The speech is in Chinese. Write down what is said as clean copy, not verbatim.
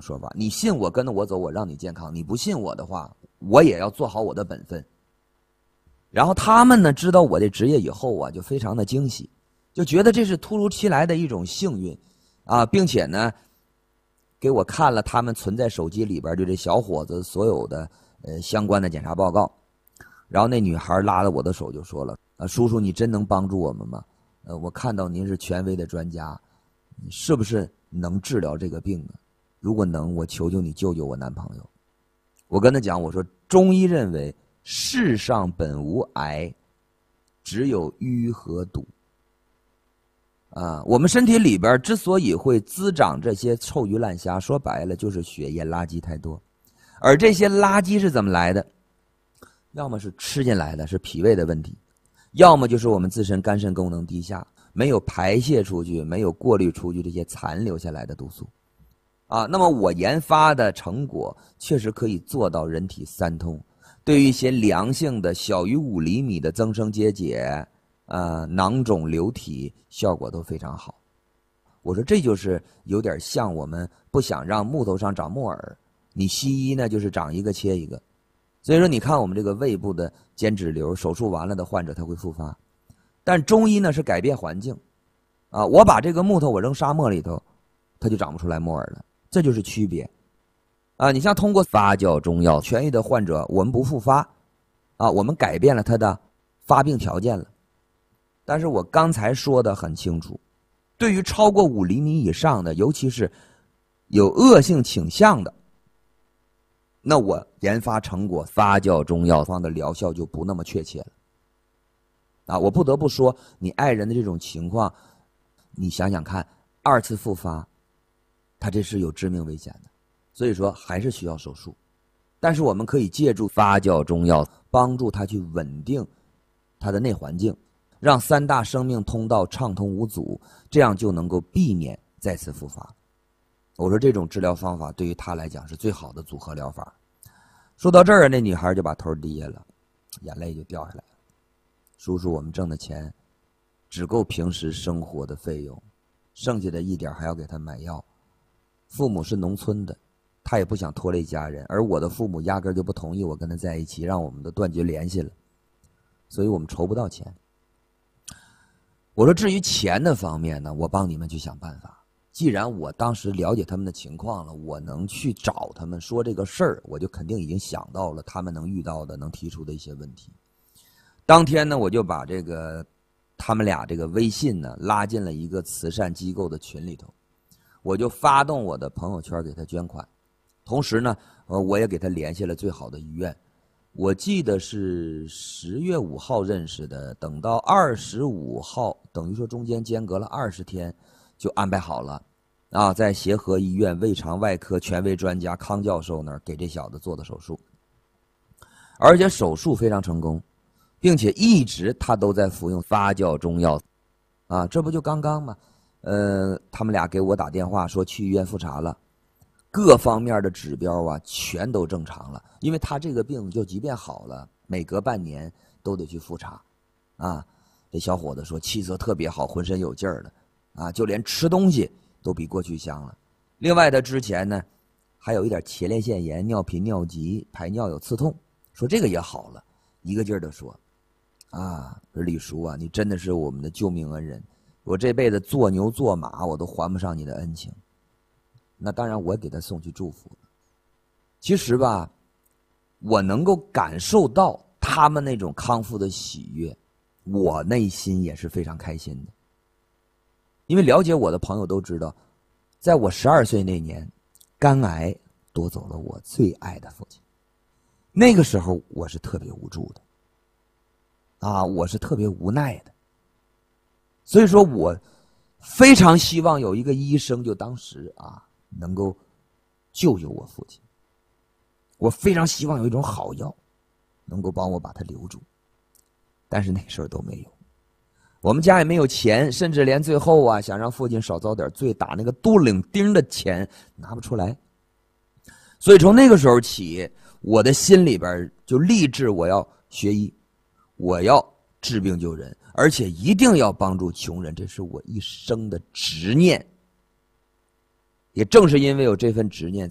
说法，你信我跟着我走，我让你健康，你不信我的话，我也要做好我的本分。然后他们呢知道我的职业以后啊，就非常的惊喜，就觉得这是突如其来的一种幸运啊，并且呢给我看了他们存在手机里边就这小伙子所有的相关的检查报告。然后那女孩拉着我的手就说了，叔叔你真能帮助我们吗？我看到您是权威的专家，你是不是能治疗这个病呢？如果能，我求求你救救我男朋友。我跟他讲，我说中医认为世上本无癌，只有淤和堵。我们身体里边之所以会滋长这些臭鱼烂虾，说白了就是血液垃圾太多。而这些垃圾是怎么来的？要么是吃进来的，是脾胃的问题，要么就是我们自身肝肾功能低下，没有排泄出去，没有过滤出去这些残留下来的毒素。那么我研发的成果确实可以做到人体三通，对于一些良性的小于5厘米的增生结节、囊肿瘤体效果都非常好。我说这就是有点像我们不想让木头上长木耳，你西医呢就是长一个切一个。所以说你看我们这个胃部的间质瘤手术完了的患者他会复发，但中医呢是改变环境我把这个木头我扔沙漠里头，它就长不出来木耳了，这就是区别你像通过发酵中药痊愈的患者，我们不复发我们改变了他的发病条件了。但是我刚才说的很清楚，对于超过5厘米以上的，尤其是有恶性倾向的，那我研发成果发酵中药方的疗效就不那么确切了我不得不说，你爱人的这种情况，你想想看，2次复发他这是有致命危险的，所以说还是需要手术。但是我们可以借助发酵中药帮助他去稳定他的内环境，让3大生命通道畅通无阻，这样就能够避免再次复发。我说这种治疗方法对于他来讲是最好的组合疗法。说到这儿，那女孩就把头低下了，眼泪就掉下来了。叔叔，我们挣的钱只够平时生活的费用，剩下的一点还要给他买药。父母是农村的，他也不想拖累家人，而我的父母压根就不同意我跟他在一起，让我们都断绝联系了，所以我们筹不到钱。我说至于钱的方面呢，我帮你们去想办法。既然我当时了解他们的情况了，我能去找他们说这个事儿，我就肯定已经想到了他们能遇到的能提出的一些问题。当天呢，我就把他们俩这个微信呢拉进了一个慈善机构的群里头，我就发动我的朋友圈给他捐款，同时呢我也给他联系了最好的医院。我记得是10月5号认识的，等到25号，等于说中间间隔了20天，就安排好了在协和医院胃肠外科权威专家康教授那儿给这小子做的手术，而且手术非常成功，并且一直他都在服用发酵中药这不就刚刚吗？他们俩给我打电话说去医院复查了，各方面的指标全都正常了。因为他这个病就即便好了，每隔半年都得去复查这小伙子说气色特别好，浑身有劲儿的就连吃东西都比过去香了。另外他之前呢还有一点前列腺炎、尿频尿急、排尿有刺痛，说这个也好了，一个劲儿的说李叔你真的是我们的救命恩人，我这辈子做牛做马我都还不上你的恩情。那当然我给他送去祝福。其实吧，我能够感受到他们那种康复的喜悦，我内心也是非常开心的。因为了解我的朋友都知道，在我12岁那年，肝癌夺走了我最爱的父亲。那个时候我是特别无助的我是特别无奈的。所以说我非常希望有一个医生，就当时能够救救我父亲。我非常希望有一种好药能够帮我把他留住，但是那时候都没有。我们家也没有钱，甚至连最后想让父亲少遭点罪，打那个杜领丁的钱拿不出来。所以从那个时候起，我的心里边就立志我要学医，我要治病救人，而且一定要帮助穷人，这是我一生的执念。也正是因为有这份执念，